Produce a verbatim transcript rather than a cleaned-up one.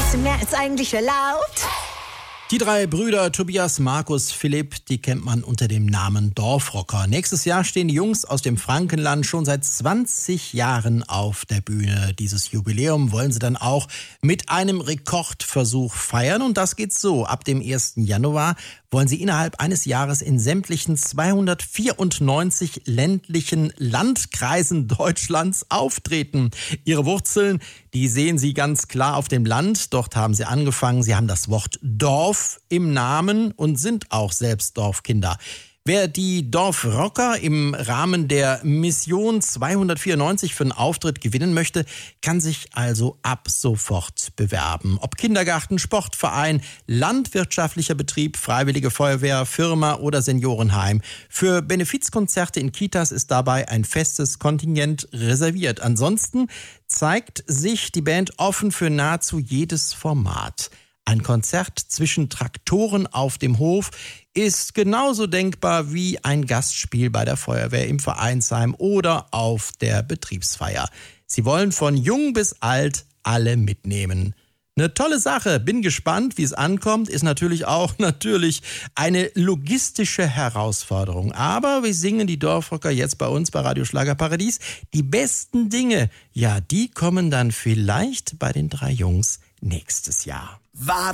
Bisschen mehr als eigentlich erlaubt. Die drei Brüder Tobias, Markus, Philipp, die kennt man unter dem Namen Dorfrocker. Nächstes Jahr stehen die Jungs aus dem Frankenland schon seit zwanzig Jahren auf der Bühne. Dieses Jubiläum wollen sie dann auch mit einem Rekordversuch feiern. Und das geht so: Ab dem ersten Januar wollen sie innerhalb eines Jahres in sämtlichen zweihundertvierundneunzig ländlichen Landkreisen Deutschlands auftreten. Ihre Wurzeln, die sehen sie ganz klar auf dem Land. Dort haben sie angefangen. Sie haben das Wort Dorf im Namen und sind auch selbst Dorfkinder. Wer die Dorfrocker im Rahmen der Mission zweihundertvierundneunzig für einen Auftritt gewinnen möchte, kann sich also ab sofort bewerben. Ob Kindergarten, Sportverein, landwirtschaftlicher Betrieb, Freiwillige Feuerwehr, Firma oder Seniorenheim. Für Benefizkonzerte in Kitas ist dabei ein festes Kontingent reserviert. Ansonsten zeigt sich die Band offen für nahezu jedes Format. Ein Konzert zwischen Traktoren auf dem Hof ist genauso denkbar wie ein Gastspiel bei der Feuerwehr im Vereinsheim oder auf der Betriebsfeier. Sie wollen von jung bis alt alle mitnehmen. Eine tolle Sache. Bin gespannt, wie es ankommt. Ist natürlich auch natürlich eine logistische Herausforderung. Aber wir singen die Dorfrocker jetzt bei uns bei Radio Schlagerparadies. Die besten Dinge, ja, die kommen dann vielleicht bei den drei Jungs nächstes Jahr. War